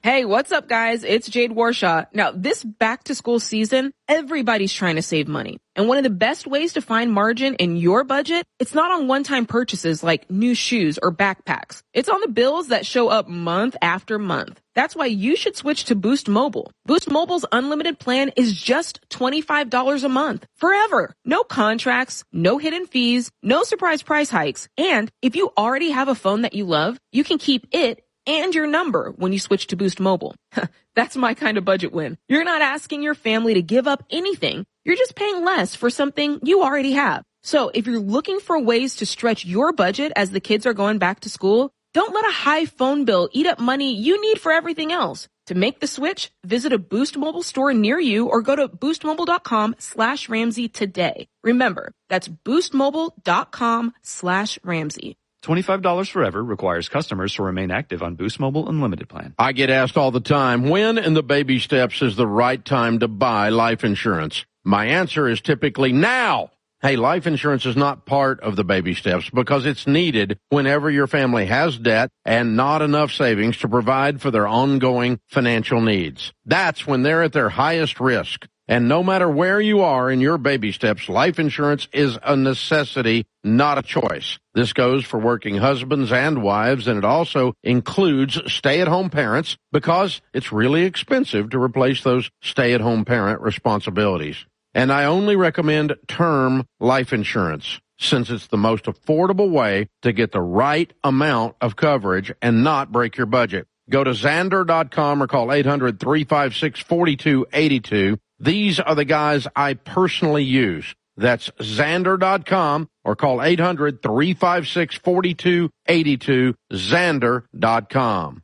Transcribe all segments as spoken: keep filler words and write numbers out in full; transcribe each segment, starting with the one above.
Hey, what's up, guys? It's Jade Warshaw. Now, this back-to-school season, everybody's trying to save money. And one of the best ways to find margin in your budget, it's not on one-time purchases like new shoes or backpacks. It's on the bills that show up month after month. That's why you should switch to Boost Mobile. Boost Mobile's unlimited plan is just twenty-five dollars a month. Forever. No contracts, no hidden fees, no surprise price hikes. And if you already have a phone that you love, you can keep it and your number when you switch to Boost Mobile. That's my kind of budget win. You're not asking your family to give up anything. You're just paying less for something you already have. So if you're looking for ways to stretch your budget as the kids are going back to school, don't let a high phone bill eat up money you need for everything else. To make the switch, visit a Boost Mobile store near you or go to boostmobile.com slash Ramsey today. Remember, that's boostmobile.com slash Ramsey. twenty-five dollars forever requires customers to remain active on Boost Mobile Unlimited plan. I get asked all the time, when in the baby steps is the right time to buy life insurance? My answer is typically now. Hey, life insurance is not part of the baby steps because it's needed whenever your family has debt and not enough savings to provide for their ongoing financial needs. That's when they're at their highest risk. And no matter where you are in your baby steps, life insurance is a necessity, not a choice. This goes for working husbands and wives, and it also includes stay-at-home parents because it's really expensive to replace those stay-at-home parent responsibilities. And I only recommend term life insurance since it's the most affordable way to get the right amount of coverage and not break your budget. Go to Xander dot com or call eight hundred, three five six, four two eight two. These are the guys I personally use. That's Xander dot com or call eight hundred, three five six, four two eight two, Xander dot com.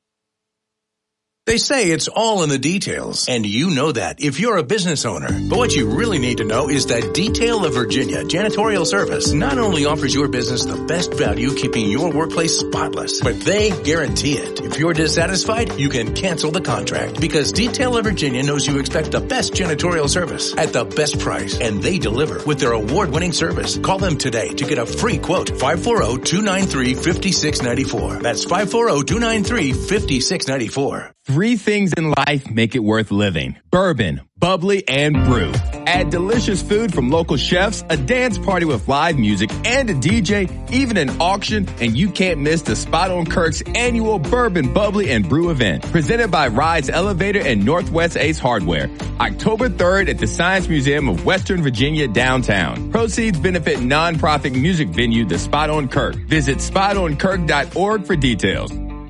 They say it's all in the details, and you know that if you're a business owner. But what you really need to know is that Detail of Virginia Janitorial Service not only offers your business the best value keeping your workplace spotless, but they guarantee it. If you're dissatisfied, you can cancel the contract because Detail of Virginia knows you expect the best janitorial service at the best price, and they deliver with their award-winning service. Call them today to get a free quote. five four zero, two nine three, five six nine four. That's five four zero, two nine three, five six nine four. Three things in life make it worth living. Bourbon, bubbly, and brew. Add delicious food from local chefs, a dance party with live music, and a D J, even an auction, and you can't miss the Spot on Kirk's annual Bourbon, Bubbly, and Brew event. Presented by Rise Elevator and Northwest Ace Hardware. October third at the Science Museum of Western Virginia downtown. Proceeds benefit nonprofit music venue, the Spot on Kirk. Visit spot on kirk dot org for details.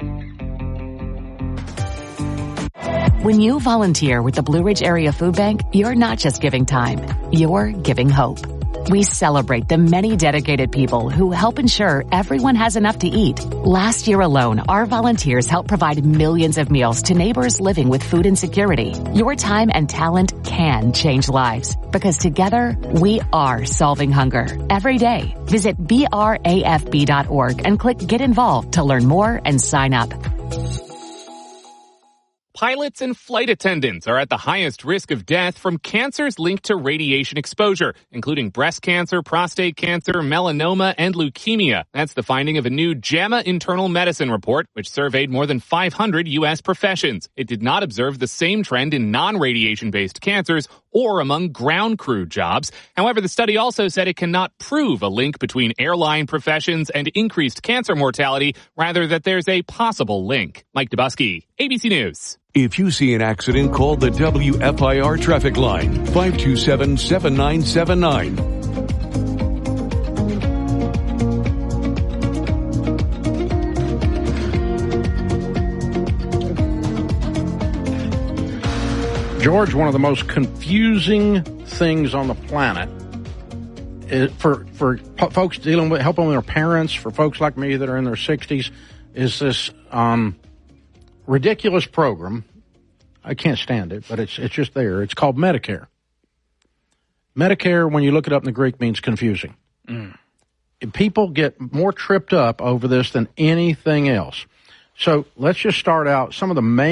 When you volunteer with the Blue Ridge Area Food Bank, you're not just giving time, you're giving hope. We celebrate the many dedicated people who help ensure everyone has enough to eat. Last year alone, our volunteers helped provide millions of meals to neighbors living with food insecurity. Your time and talent can change lives because together we are solving hunger every day. Visit B R A F B dot org and click Get Involved to learn more and sign up. Pilots and flight attendants are at the highest risk of death from cancers linked to radiation exposure, including breast cancer, prostate cancer, melanoma, and leukemia. That's the finding of a new JAMA Internal Medicine report, which surveyed more than five hundred U S professions. It did not observe the same trend in non-radiation-based cancers or among ground crew jobs. However, the study also said it cannot prove a link between airline professions and increased cancer mortality, rather that there's a possible link. Mike Dubusky, A B C News. If you see an accident, call the W F I R traffic line, five two seven, seven nine seven nine. George, one of the most confusing things on the planet is for for po- folks dealing with helping their parents, for folks like me that are in their sixties, is this um, ridiculous program. I can't stand it, but it's it's just there. It's called Medicare. Medicare, when you look it up in the Greek, means confusing. Mm. People get more tripped up over this than anything else. So let's just start out some of the main